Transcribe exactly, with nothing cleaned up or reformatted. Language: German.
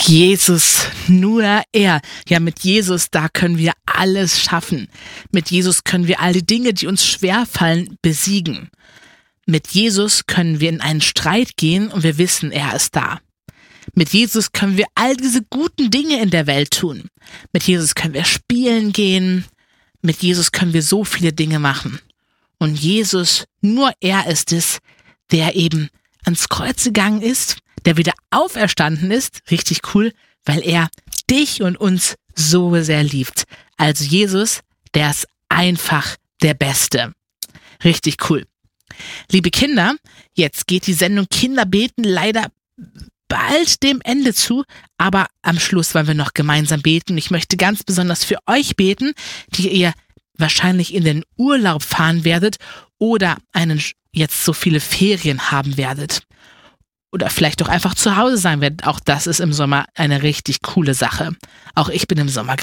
Jesus, nur er. Ja, mit Jesus, da können wir alles schaffen. Mit Jesus können wir all die Dinge, die uns schwerfallen, besiegen. Mit Jesus können wir in einen Streit gehen und wir wissen, er ist da. Mit Jesus können wir all diese guten Dinge in der Welt tun. Mit Jesus können wir spielen gehen. Mit Jesus können wir so viele Dinge machen. Und Jesus, nur er ist es, der eben ans Kreuz gegangen ist, der wieder auferstanden ist, richtig cool, weil er dich und uns so sehr liebt. Also Jesus, der ist einfach der Beste. Richtig cool. Liebe Kinder, jetzt geht die Sendung Kinder beten leider bald dem Ende zu, aber am Schluss wollen wir noch gemeinsam beten. Ich möchte ganz besonders für euch beten, die ihr wahrscheinlich in den Urlaub fahren werdet oder einen jetzt so viele Ferien haben werdet. Oder vielleicht auch einfach zu Hause sein werdet. Auch das ist im Sommer eine richtig coole Sache. Auch ich bin im Sommer